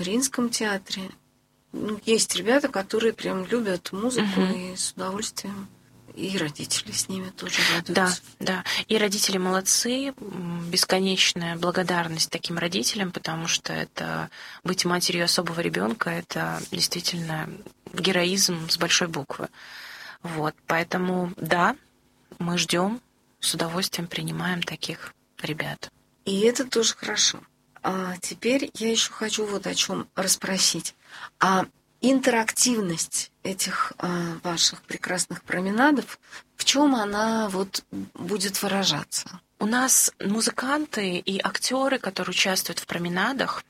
Мариинском театре. Есть ребята, которые прям любят музыку и с удовольствием. И родители с ними тоже радуются. Да. И родители молодцы. Бесконечная благодарность таким родителям, потому что это быть матерью особого ребенка, это действительно героизм с большой буквы. Вот. Поэтому да, мы ждем, с удовольствием принимаем таких ребят. И это тоже хорошо. А теперь я еще хочу вот о чем расспросить. А интерактивность этих ваших прекрасных променадов, в чем она вот будет выражаться? У нас музыканты и актеры, которые участвуют в променадах,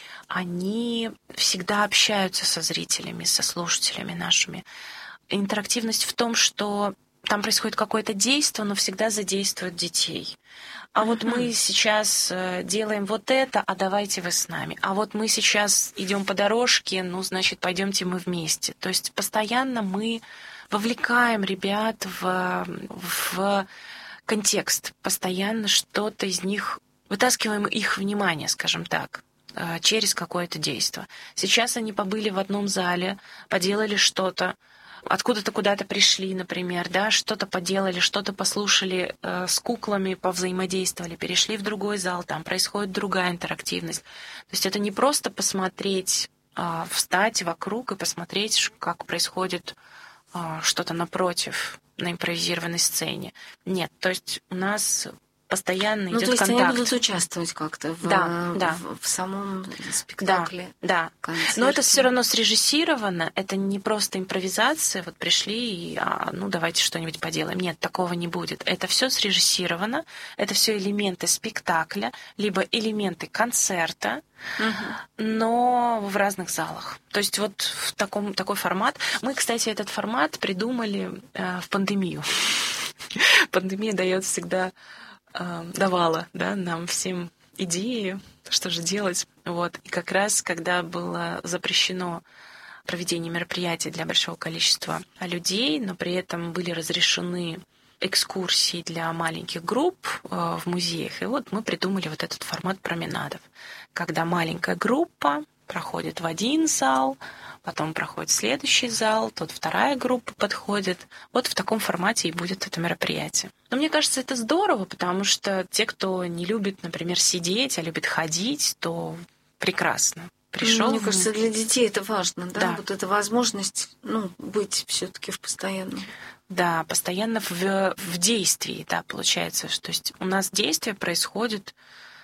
они всегда общаются со зрителями, со слушателями нашими. Интерактивность в том, что там происходит какое-то действие, но всегда задействуют детей. А вот мы сейчас делаем вот это, а давайте вы с нами. А вот мы сейчас идем по дорожке, ну, значит, пойдемте мы вместе. То есть постоянно мы вовлекаем ребят в контекст, постоянно что-то из них, вытаскиваем их внимание, скажем так, через какое-то действие. Сейчас они побыли в одном зале, поделали что-то, откуда-то куда-то пришли, например, да, что-то поделали, что-то послушали, с куклами повзаимодействовали, перешли в другой зал, там происходит другая интерактивность. То есть это не просто посмотреть, встать вокруг и посмотреть, как происходит что-то напротив на импровизированной сцене. Нет, то есть у нас постоянно идет контакт. То есть они будут участвовать как-то в самом спектакле. Да. Но это все равно срежиссировано, это не просто импровизация, вот пришли и ну давайте что-нибудь поделаем. Нет, такого не будет. Это все срежиссировано, это все элементы спектакля, либо элементы концерта, но в разных залах. То есть вот в такой формат. Мы, кстати, этот формат придумали в пандемию. Пандемия дает всегда давала, да, нам всем идеи, что же делать. Вот. И как раз, когда было запрещено проведение мероприятий для большого количества людей, но при этом были разрешены экскурсии для маленьких групп в музеях, и вот мы придумали вот этот формат променадов, когда маленькая группа проходит в один зал, потом проходит следующий зал, тут вторая группа подходит. Вот в таком формате и будет это мероприятие. Но мне кажется, это здорово, потому что те, кто не любит, например, сидеть, а любит ходить, то прекрасно. Пришел. Мне кажется, для детей это важно, да? Вот эта возможность, быть все-таки в постоянном. Да, постоянно в действии, да, получается. То есть у нас действие происходит.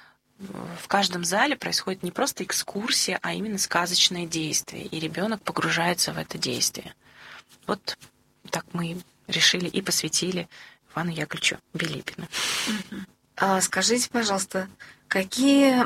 В каждом зале происходит не просто экскурсия, а именно сказочное действие, и ребенок погружается в это действие. Вот так мы решили и посвятили Ивану Яковлевичу Билибину. А скажите, пожалуйста, какие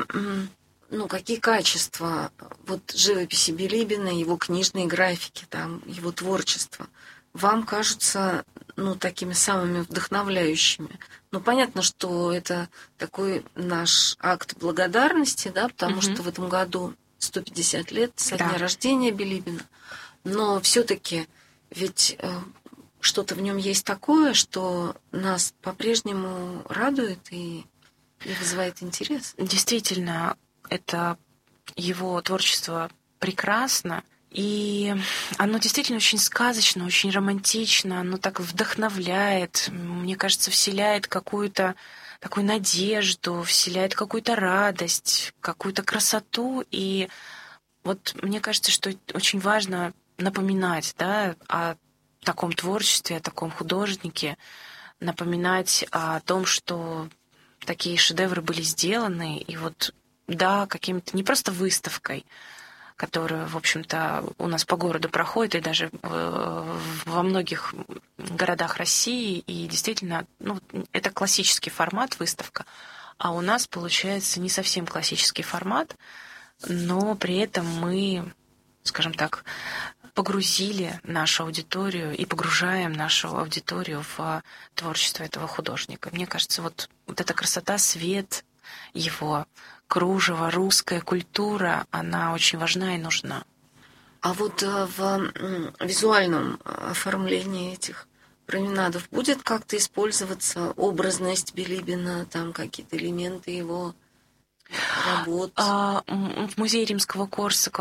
качества вот живописи Билибина, его книжные графики, там, его творчество вам кажутся такими самыми вдохновляющими? Понятно, что это такой наш акт благодарности, да, потому что в этом году 150 лет со дня рождения Билибина. Но все-таки ведь что-то в нем есть такое, что нас по-прежнему радует и вызывает интерес. Действительно, это его творчество прекрасно. И оно действительно очень сказочно, очень романтично, оно так вдохновляет, мне кажется, вселяет какую-то такую надежду, вселяет какую-то радость, какую-то красоту. И вот мне кажется, что очень важно напоминать, да, о таком творчестве, о таком художнике, напоминать о том, что такие шедевры были сделаны, и вот, да, каким-то не просто выставкой, которая, в общем-то, у нас по городу проходит, и даже во многих городах России. И действительно, это классический формат выставка, а у нас получается не совсем классический формат, но при этом мы, скажем так, погрузили нашу аудиторию и погружаем нашу аудиторию в творчество этого художника. Мне кажется, вот эта красота, свет его, кружево, русская культура, она очень важна и нужна. А вот в визуальном оформлении этих променадов будет как-то использоваться образность Билибина, там какие-то элементы его работ. В музее Римского Корсака